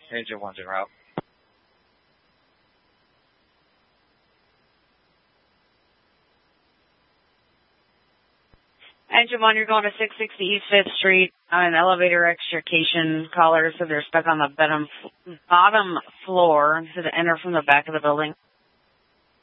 Engine 1's en route. Engine 1, you're going to 660 East 5th Street on an elevator extrication. Caller said they're stuck on the bottom floor. Said to enter from the back of the building.